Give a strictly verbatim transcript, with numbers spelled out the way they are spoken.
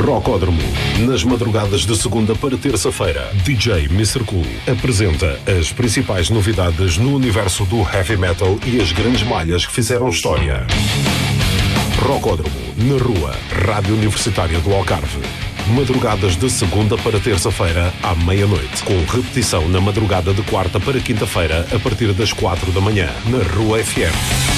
Rocódromo. Nas madrugadas de segunda para terça-feira, D J mister Cool apresenta as principais novidades no universo do heavy metal e as grandes malhas que fizeram história. Rocódromo, na rua, Rádio Universitária do Algarve. Madrugadas de segunda para terça-feira, à meia-noite. Com repetição na madrugada de quarta para quinta-feira, a partir das quatro da manhã, na Rua F M.